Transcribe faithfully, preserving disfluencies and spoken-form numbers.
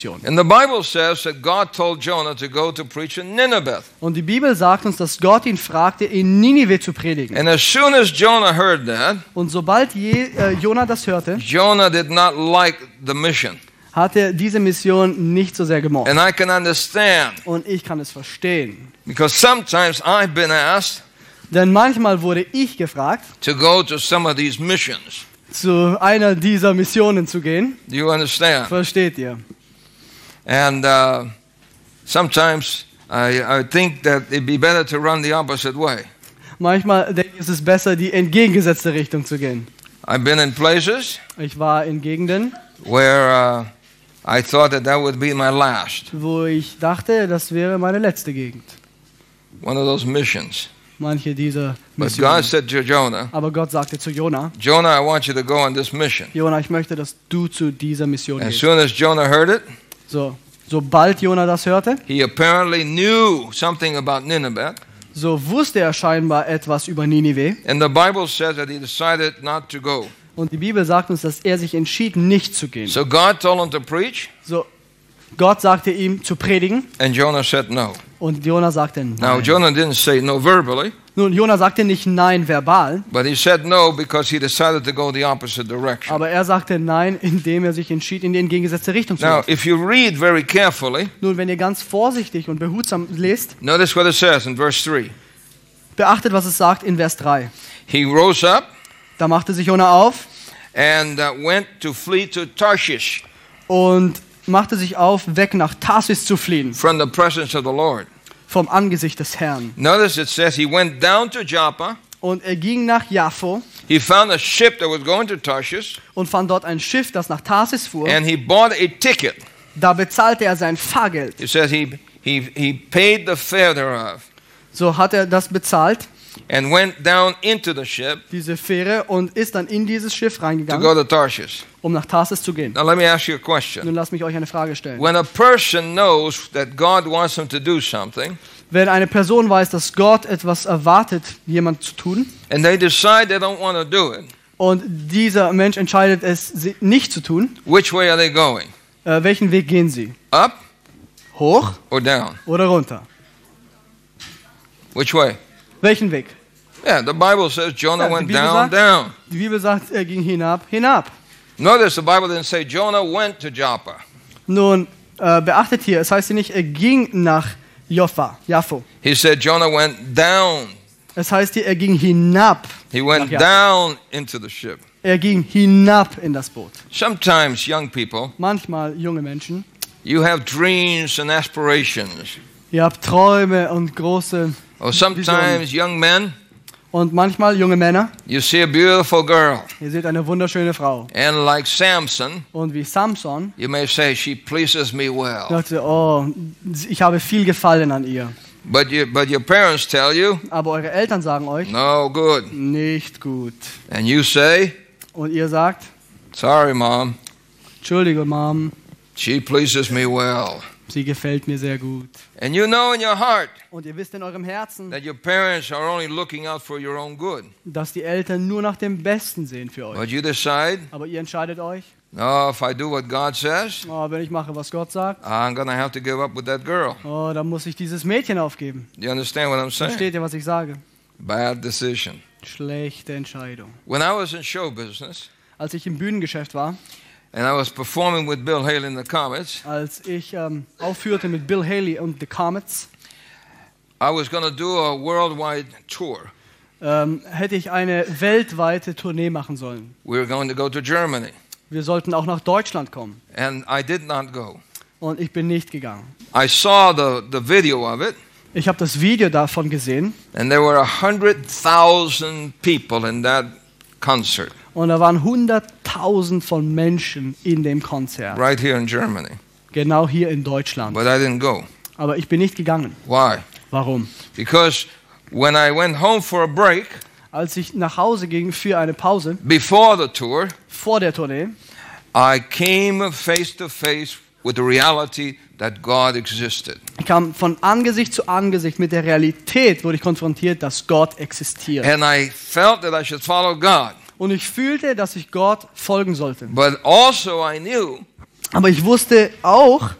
And the Bible says that God told Jonah to go to preach in Nineveh. Und die Bibel sagt uns, dass Gott ihn fragte, in Ninive zu predigen. And as soon as Jonah heard that, Und sobald Je, äh, Jonah das hörte, Jonah did not like the mission. hat er diese Mission nicht so sehr gemocht. And I can understand, Und ich kann es verstehen. because sometimes I've been asked Denn manchmal wurde ich gefragt, to go to some of these missions. zu einer dieser Missionen zu gehen. Do you understand? Versteht ihr? And uh, sometimes I, I think that it'd be better to run the opposite way. Manchmal denke ich, es ist besser, die entgegengesetzte Richtung zu gehen. I've been in places Ich war in Gegenden, where uh, I thought that that would be my last, wo ich dachte, das wäre meine letzte Gegend. one of those missions. Manche dieser But Missionen. God said to Jonah, Aber Gott sagte zu Jonah, Jonah, I want you to go on this mission. Jonah, ich möchte, dass du zu dieser Mission As gehst. soon as Jonah heard it, So, sobald Jonah das hörte, he apparently knew something about Nineveh. so wusste er scheinbar etwas über Ninive. And the Bible says that he decided not to go. Und die Bibel sagt uns, dass er sich entschied, nicht zu gehen. So God told him to preach, So, Gott sagte ihm zu predigen and Jonah said no. und Jonah sagte Now, nein. Jonah didn't say no verbally, Nun, Jonah sagte nicht nein verbal, but he said no because he decided to go the opposite direction. aber er sagte nein, indem er sich entschied, in die entgegengesetzte Richtung zu Now, gehen. if you read very carefully, Nun, wenn ihr ganz vorsichtig und behutsam lest, notice what it says in verse three. beachtet, was es sagt in Vers drei. He rose up Da machte sich Jonah auf and uh, went to flee to Tarshish und machte sich auf, weg nach Tarsis zu fliehen, from the presence of the Lord. vom Angesicht des Herrn. Notice it says he went down to Joppa. Und er ging nach Jaffo He found a ship that was going to Tarshish, und fand dort ein Schiff, das nach Tarsis fuhr. and he bought a ticket. Da bezahlte er sein Fahrgeld. It says he, he, he paid the fare thereof So hat er das bezahlt, and went down into the ship diese Fähre, und ist dann in dieses Schiff to reingegangen, go to Tarshish. um nach Tarsis zu gehen. Now let me ask you a question. Nun lasst mich euch eine Frage stellen. When a person knows that God wants him to do something, Wenn eine Person weiß, dass Gott etwas erwartet, jemand zu tun, and they decide they don't want to do it, und dieser Mensch entscheidet es sie- nicht zu tun, which way are they going? äh, welchen Weg gehen sie? Up Hoch or down? oder runter? Which way? Welchen Weg? Yeah, the Bible says Jonah Ja, die went Bibel down, sagt- down. Die Bibel sagt, er ging hinab, hinab. Notice the Bible didn't say Jonah went to Joppa. Nun, äh, beachtet hier, es heißt hier nicht, er ging nach Joppa, Jaffo. He said Jonah went down. Es heißt hier, er ging hinab. He went Nach Jaffa. down into the ship. Er ging hinab in das Boot. Sometimes, young people, Manchmal, junge Menschen, you have dreams and aspirations. ihr habt Träume und große, Or sometimes, young men, und manchmal, junge Männer, you see a beautiful girl. ihr seht eine wunderschöne Frau. And like Samson, Und wie Samson, you may say, she pleases me well. dachte, oh, ich habe viel Gefallen an ihr. But, you, but your parents tell you, Aber eure Eltern sagen euch, no good. nicht gut. And you say, Und ihr sagt, sorry, Mom, Entschuldige, Mom, she pleases me well. sie gefällt mir sehr gut. And you know in your heart Und ihr wisst in eurem Herzen, that your parents are only looking out for your own good. dass die Eltern nur nach dem Besten sehen für euch. But you decide, Aber ihr entscheidet euch, no, if I do what God says, oh, wenn ich mache, was Gott sagt, I'm going to have to give up with that girl. oh, dann muss ich dieses Mädchen aufgeben. You understand what I'm saying? Versteht ihr, was ich sage? Bad decision. Schlechte Entscheidung. When I was in show business Als ich im Bühnengeschäft war, and I was performing with Bill Haley in the Comets, als ich ähm, aufführte mit Bill Haley und The Comets, I was going to do a worldwide tour. ähm, hätte ich eine weltweite Tournee machen sollen. We were going to go to Germany, Wir sollten auch nach Deutschland kommen. and I did not go. Und ich bin nicht gegangen. I saw the, the video of it, Ich habe das Video davon gesehen, and there were a hundred thousand people in that concert und da waren hunderttausend von Menschen in dem Konzert. right here in Germany. Genau hier in Deutschland. But I didn't go. Aber ich bin nicht gegangen. Why? Warum? Because when I went home for a break, Als ich nach Hause ging für eine Pause, before the tour, vor der Tournee, I came face to face with the reality that God existed. ich kam von Angesicht zu Angesicht mit der Realität, wurde ich konfrontiert, dass Gott existiert. And I felt that I should follow God. Und ich fühlte, dass ich Gott folgen sollte. But also I knew Aber ich wusste auch,